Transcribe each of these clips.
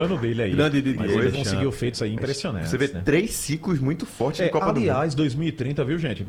ano dele aí. Grande Didier, Mas ele Alexandre. conseguiu feitos aí impressionantes. Você vê né? 3 ciclos muito fortes de Copa do Mundo. Aliás, 2030, viu, gente?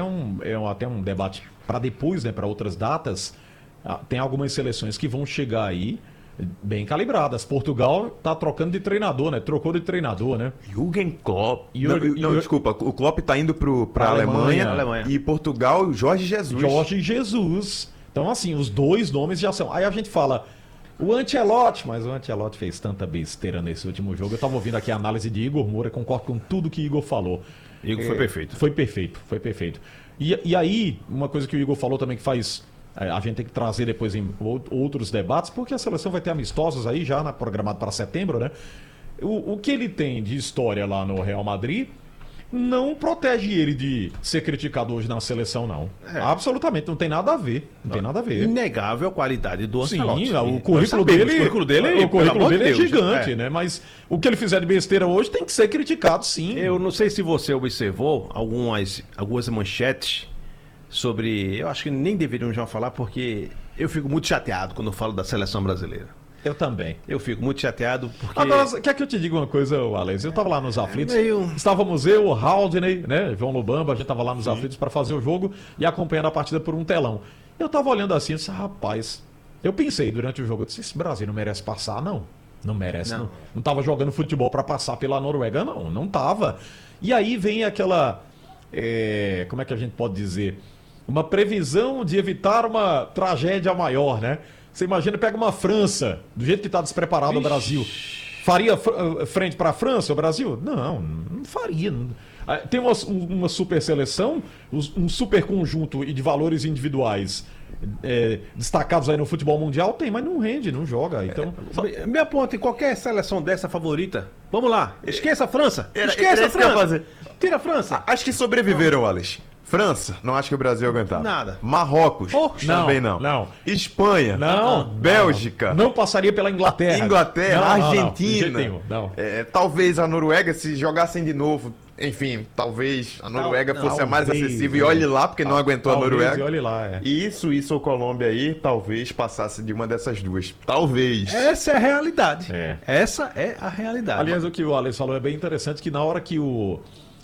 Até um debate para depois, né? Para outras datas. Tem algumas seleções que vão chegar aí bem calibradas. Portugal tá trocando de treinador, né? Trocou de treinador, né? Jürgen Klopp. Jürgen- Não, desculpa. O Klopp tá indo pra Alemanha, Alemanha. e Portugal, Jorge Jesus. Jorge Jesus. Então, assim, os dois nomes já são. Aí a gente fala, o Ancelotti, mas o Ancelotti fez tanta besteira nesse último jogo. Eu tava ouvindo aqui a análise de Igor Moura, concordo com tudo que Igor falou. Igor foi perfeito. Foi perfeito. E aí, uma coisa que o Igor falou também que faz. A gente tem que trazer depois em outros debates, porque a seleção vai ter amistosos aí já programado para setembro, né? O que ele tem de história lá no Real Madrid não protege ele de ser criticado hoje na seleção, não. Absolutamente, não tem nada a ver. Não tem nada a ver. Inegável a qualidade do Sim, Ancelotti. o Nós currículo sabemos, dele, o currículo dele, o pelo currículo amor de dele é Deus, gigante, né? Mas o que ele fizer de besteira hoje tem que ser criticado, sim. Eu não sei se você observou algumas manchetes sobre... Eu acho que nem deveríamos já falar, porque eu fico muito chateado quando eu falo da seleção brasileira. Eu também. Eu fico muito chateado porque... Agora, quer que eu te diga uma coisa, Alex? Eu tava lá nos aflitos, meio- estávamos eu, o Haldney, né, João Lubamba, a gente tava lá nos aflitos para fazer o jogo e acompanhando a partida por um telão. Eu tava olhando assim, eu disse, rapaz, eu pensei durante o jogo, eu disse, esse Brasil não merece passar, não. Não merece, não. Não tava jogando futebol para passar pela Noruega, não tava. E aí vem aquela, como é que a gente pode dizer? Uma previsão de evitar uma tragédia maior, né? Você imagina, pega uma França, do jeito que está despreparado o Brasil. Faria frente para a França, o Brasil? Não faria. Tem uma super seleção, um super conjunto e de valores individuais destacados aí no futebol mundial? Tem, mas não rende, não joga. Então, Me aponta em qualquer seleção dessa favorita. Vamos lá. Esqueça a França. Era Esqueça a isso que eu ia França. fazer. Tira a França. Acho que sobreviveram, Alex. França, não acho que o Brasil ia aguentar. Nada. Marrocos, também não. Espanha, não. Bélgica, não passaria pela Inglaterra. Inglaterra, Não, Argentina. de jeito nenhum, não. Talvez a Noruega, se jogassem de novo, enfim, talvez a Noruega fosse a mais talvez, acessível. E olhe lá, porque não aguentou a Talvez, Noruega. e olhe lá, E Suíça ou Colômbia aí, talvez passasse de uma dessas duas. Talvez. Essa é a realidade. É. Essa é a realidade. Aliás, o que o Alex falou é bem interessante, que na hora que o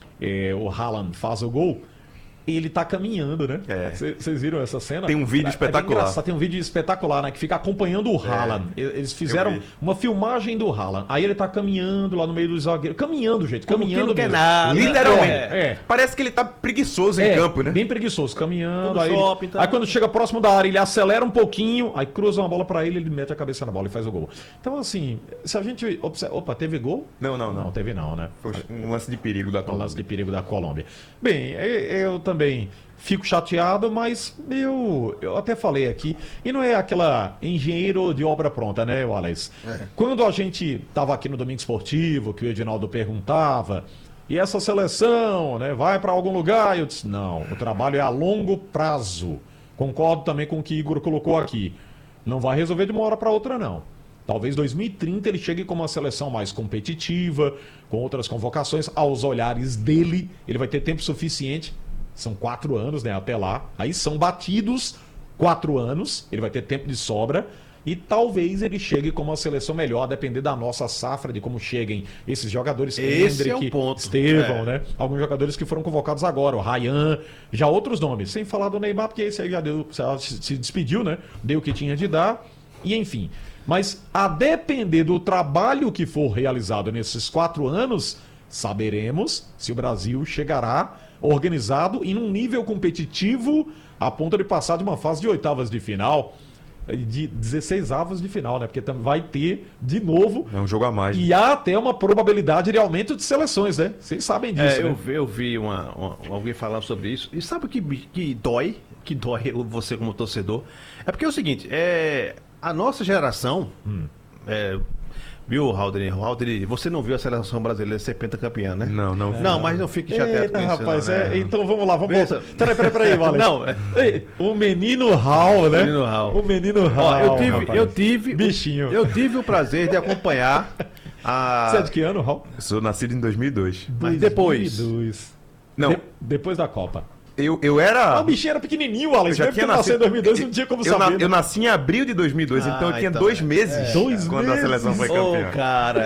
Haaland faz o gol, ele tá caminhando, né? Vocês viram essa cena? Tem um vídeo espetacular. bem engraçado, tem um vídeo espetacular, né? Que fica acompanhando o Haaland. Eles fizeram uma filmagem do Haaland. Aí ele tá caminhando lá no meio dos zagueiros. Caminhando, gente. Como quem Caminhando não quer mesmo. nada. Literalmente. Parece que ele tá preguiçoso em campo, né? Bem preguiçoso, caminhando. Como Aí, shopping, tá? aí quando chega próximo da área, ele acelera um pouquinho, aí cruza uma bola pra ele mete a cabeça na bola e faz o gol. Então, assim, se a gente observa... Opa, teve gol? Não. Teve não, né? Foi um lance de perigo da Um Colômbia. lance de perigo da Colômbia. Bem, eu também fico chateado, mas eu até falei aqui, e não é aquela engenheiro de obra pronta, né, Wallace? Quando a gente estava aqui no Domingo Esportivo, que o Edinaldo perguntava, e essa seleção, né, vai para algum lugar? Eu disse, não, o trabalho é a longo prazo. Concordo também com o que Igor colocou aqui. Não vai resolver de uma hora para outra, não. Talvez 2030 ele chegue com uma seleção mais competitiva, com outras convocações, aos olhares dele, ele vai ter tempo suficiente. São 4 anos, né, até lá. Aí são batidos 4 anos, ele vai ter tempo de sobra. E talvez ele chegue com uma seleção melhor, a depender da nossa safra, de como cheguem esses jogadores. Esse é o ponto. Estevão, né? Alguns jogadores que foram convocados agora, o Ryan, já outros nomes. Sem falar do Neymar, porque esse aí já se despediu, né? Deu o que tinha de dar. E enfim. Mas a depender do trabalho que for realizado nesses 4 anos, saberemos se o Brasil chegará organizado e num nível competitivo a ponto de passar de uma fase de oitavas de final, de 16 avos de final, né? Porque vai ter de novo. É um jogo a mais. E há até uma probabilidade de aumento de seleções, né? Vocês sabem disso, né? Eu vi alguém falando sobre isso. E sabe o que dói? Que dói você como torcedor? É porque é o seguinte, a nossa geração... Viu, Haldney? Você não viu a seleção brasileira ser pentacampeã, né? Não. Não, mas não fique chateado Eita, com isso. rapaz, não, né? então vamos lá, vamos Pensa- voltar. Peraí, Wallace. Não, O menino Hal, né? Menino Hal. O menino Hal. Ó, eu rapaz. tive Bichinho. Eu tive o prazer de acompanhar a... Você é de que ano, Hal? Eu sou nascido em 2002. Mas depois... 2002. Não, Depois da Copa. eu era... O bichinho era pequenininho, Wallace. Eu já Mesmo que tinha eu nasci em nascido... 2002, não tinha como eu saber. Eu né? nasci em abril de 2002, então eu tinha então 2 meses 2 quando a seleção foi Ô, campeã. cara,